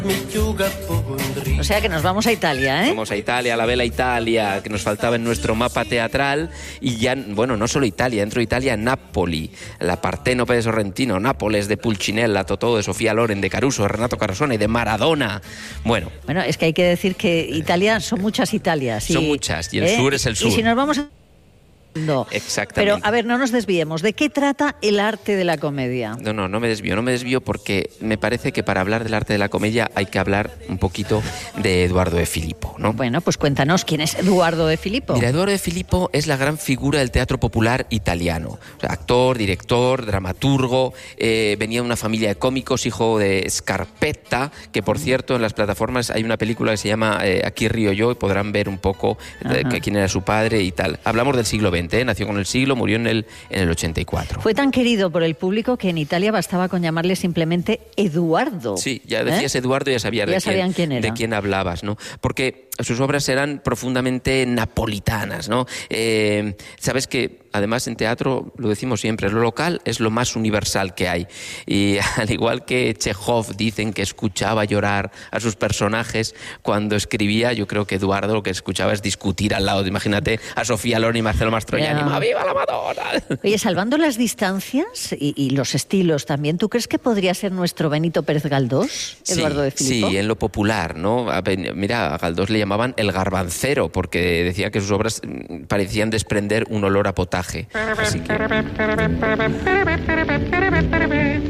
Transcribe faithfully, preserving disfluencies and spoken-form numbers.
O sea que nos vamos a Italia, ¿eh? Vamos a Italia, a la bella Italia, que nos faltaba en nuestro mapa teatral. Y ya, bueno, no solo Italia, dentro de Italia, Nápoli, la Partenope de Sorrentino, Nápoles de Pulcinella, Totò de Sofía Loren, de Caruso, de Renato Carosone, de Maradona. Bueno. Bueno, es que hay que decir que Italia son muchas Italias. Y, son muchas, y el ¿eh? sur es el sur. Y si nos vamos a... No. Exactamente. Pero, a ver, no nos desviemos. ¿De qué trata el arte de la comedia? No, no, no me desvío, no me desvío porque me parece que para hablar del arte de la comedia hay que hablar un poquito de Eduardo de Filippo, ¿no? Bueno, pues cuéntanos, ¿quién es Eduardo de Filippo? Mira, Eduardo de Filippo es la gran figura del teatro popular italiano. O sea, actor, director, dramaturgo, eh, venía de una familia de cómicos, hijo de Scarpetta, que por cierto en las plataformas hay una película que se llama eh, Aquí río yo, y podrán ver un poco eh, quién era su padre y tal. Hablamos del siglo veinte. Nació con el siglo, murió en el, en el ochenta y cuatro. Fue tan querido por el público que en Italia bastaba con llamarle simplemente Eduardo. Sí, ya decías ¿eh? Eduardo y ya sabías ya de, sabían quién, quién era. de quién hablabas, ¿no? Porque sus obras eran profundamente napolitanas, ¿no? Eh, sabes que además en teatro, lo decimos siempre, lo local es lo más universal que hay. Y al igual que Chekhov dicen que escuchaba llorar a sus personajes cuando escribía, yo creo que Eduardo lo que escuchaba es discutir al lado. Imagínate a Sofía Loren y Marcelo Mastroianni. Yeah. ¡Viva la Madonna! Oye, salvando las distancias y, y los estilos también, ¿tú crees que podría ser nuestro Benito Pérez Galdós, Eduardo sí, de Filippo? Sí, en lo popular, ¿no? A, mira, a Galdós le llamaban el garbancero porque decía que sus obras parecían desprender un olor a potaje. Así que...